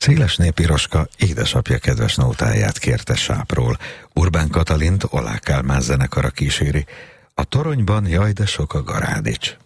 Szélesné Piroska édesapja kedves nótáját kérte Sápról. Urbán Katalint Ollák Kálmán zenekara kíséri. A toronyban jaj, de sok a garádics.